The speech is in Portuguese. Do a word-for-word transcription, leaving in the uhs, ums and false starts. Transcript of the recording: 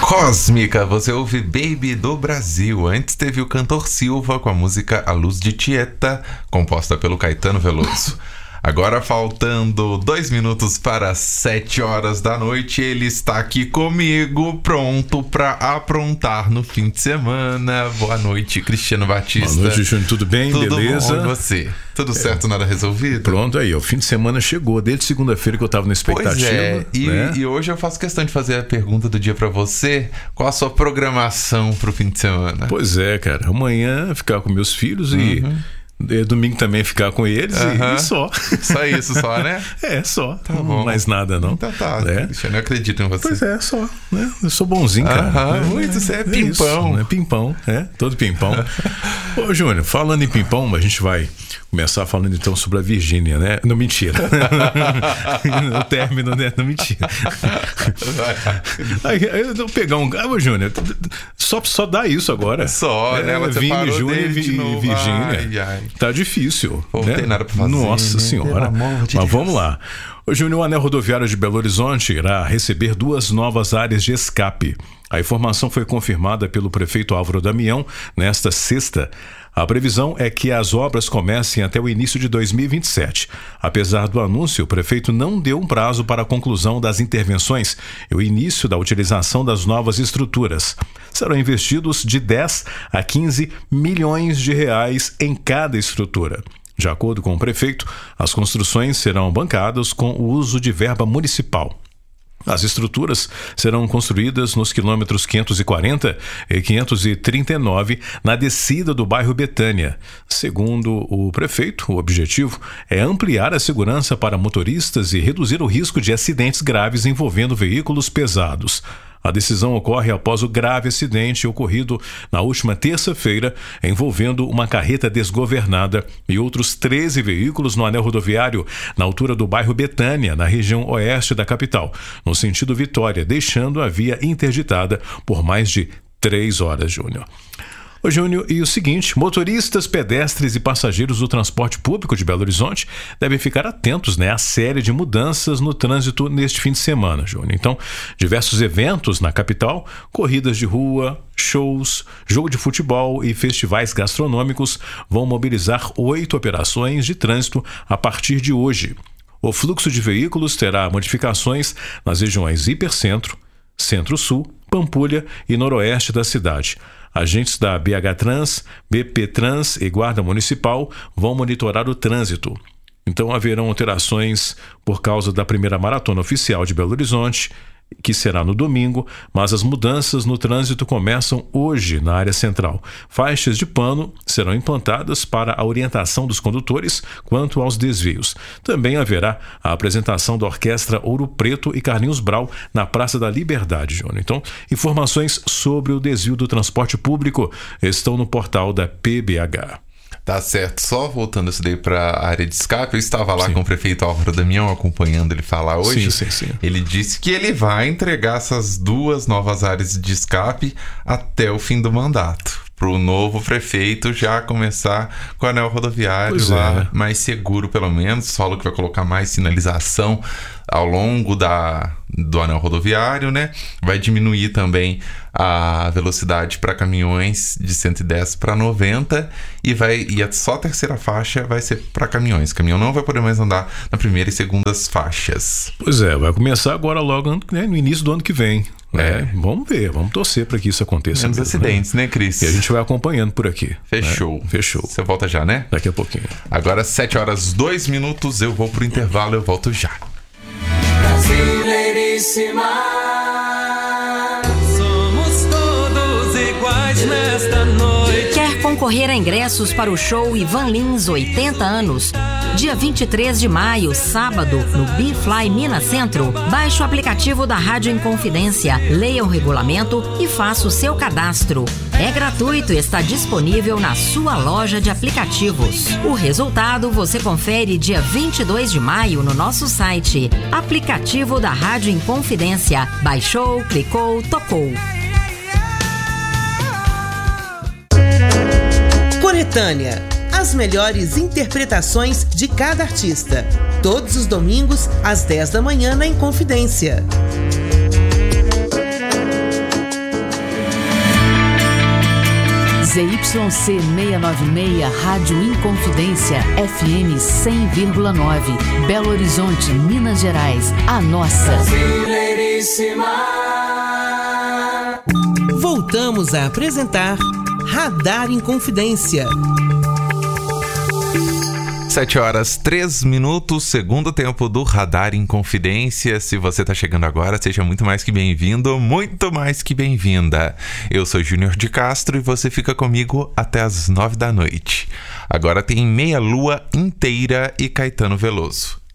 Cósmica, você ouve Baby do Brasil. Antes teve o cantor Silva com a música A Luz de Tieta, composta pelo Caetano Veloso. Agora faltando dois minutos para sete horas da noite, ele está aqui comigo, pronto para aprontar no fim de semana. Boa noite, Cristiano Batista. Boa noite, Júnior, tudo bem? Tudo Beleza? Bom, e você? Tudo certo, é. Nada resolvido? Pronto, aí, o fim de semana chegou, desde segunda-feira que eu estava na expectativa. Pois é, e, né? e hoje eu faço questão de fazer a pergunta do dia para você. Qual a sua programação pro fim de semana? Pois é, cara, amanhã ficar com meus filhos uhum. e... domingo também ficar com eles uhum. e, e só. Só isso, só, né? É, só. Tá não bom. Mais nada, não. Então tá, né? Deixa, eu não acredito em você. Pois é, só. Né? Eu sou bonzinho, cara. Aham, é, muito, você é, é pimpão. Isso, né? Pimpão, é, todo pimpão. Ô, Júnior, falando em pimpão, a gente vai começar falando então sobre a Virgínia, né? Não, mentira. O término, né? Não, mentira. Aí, eu vou pegar um... Ah, Júnior, só, só dá isso agora. Só, é, né? Ela Vini, Júnior e de Virgínia. Ai, ai. Tá difícil. Pô, né? Não tem nada pra fazer. Nossa né? Senhora. Mas Deus. Vamos lá. O Júnior, o Anel Rodoviário de Belo Horizonte irá receber duas novas áreas de escape. A informação foi confirmada pelo prefeito Álvaro Damião nesta sexta. A previsão é que as obras comecem até o início de dois mil e vinte e sete. Apesar do anúncio, o prefeito não deu um prazo para a conclusão das intervenções e o início da utilização das novas estruturas. Serão investidos de dez a quinze milhões de reais em cada estrutura. De acordo com o prefeito, as construções serão bancadas com o uso de verba municipal. As estruturas serão construídas nos quilômetros quinhentos e quarenta e quinhentos e trinta e nove, na descida do bairro Betânia. Segundo o prefeito, o objetivo é ampliar a segurança para motoristas e reduzir o risco de acidentes graves envolvendo veículos pesados. A decisão ocorre após o grave acidente ocorrido na última terça-feira, envolvendo uma carreta desgovernada e outros treze veículos no anel rodoviário, na altura do bairro Betânia, na região oeste da capital, no sentido Vitória, deixando a via interditada por mais de três horas, Júnior. Ô Júnior, e o seguinte, motoristas, pedestres e passageiros do transporte público de Belo Horizonte devem ficar atentos, né, à série de mudanças no trânsito neste fim de semana, Júnior. Então, diversos eventos na capital, corridas de rua, shows, jogo de futebol e festivais gastronômicos vão mobilizar oito operações de trânsito a partir de hoje. O fluxo de veículos terá modificações nas regiões Hipercentro, Centro-Sul, Pampulha e Noroeste da cidade. Agentes da B H Trans, B P Trans e Guarda Municipal vão monitorar o trânsito. Então haverão alterações por causa da primeira maratona oficial de Belo Horizonte, que será no domingo, mas as mudanças no trânsito começam hoje na área central. Faixas de pano serão implantadas para a orientação dos condutores quanto aos desvios. Também haverá a apresentação da Orquestra Ouro Preto e Carlinhos Brau na Praça da Liberdade, Júnior. Então, informações sobre o desvio do transporte público estão no portal da P B H. Tá certo, só voltando isso daí para a área de escape, eu estava lá sim. com o prefeito Álvaro Damião acompanhando ele falar hoje. Sim, sim, sim. Ele disse que ele vai entregar essas duas novas áreas de escape até o fim do mandato, para o novo prefeito já começar com o anel rodoviário pois lá, é. mais seguro pelo menos. Falou que vai colocar mais sinalização ao longo da, do anel rodoviário, né? Vai diminuir também a velocidade para caminhões de cento e dez para noventa e vai e a só a terceira faixa vai ser para caminhões. O caminhão não vai poder mais andar na primeira e segundas faixas. Pois é, vai começar agora logo, né, no início do ano que vem. É. É, vamos ver, vamos torcer para que isso aconteça. Menos mesmo, acidentes, né, né, Cris? E a gente vai acompanhando por aqui. Fechou. Né? Fechou. Você volta já, né? Daqui a pouquinho. Agora, sete horas, dois minutos, eu vou pro intervalo, eu volto já. Brasileiríssima, somos todos iguais nesta noite. Quer concorrer a ingressos para o show Ivan Lins oitenta anos? Dia vinte e três de maio, sábado, no B-Fly Minas Centro. Baixe o aplicativo da Rádio Inconfidência, leia o regulamento e faça o seu cadastro. É gratuito e está disponível na sua loja de aplicativos. O resultado você confere dia vinte e dois de maio no nosso site. Aplicativo da Rádio Inconfidência. Baixou, clicou, tocou. Coletânea. As melhores interpretações de cada artista. Todos os domingos, às dez da manhã, na Inconfidência. Z Y C seiscentos e noventa e seis, Rádio Inconfidência, F M cem vírgula nove, Belo Horizonte, Minas Gerais, a nossa. Voltamos a apresentar Radar Inconfidência. sete horas, três minutos, segundo tempo do Radar Inconfidência. Se você tá chegando agora, seja muito mais que bem-vindo, muito mais que bem-vinda. Eu sou Júnior de Castro e você fica comigo até as nove da noite. Agora tem Meia Lua Inteira e Caetano Veloso.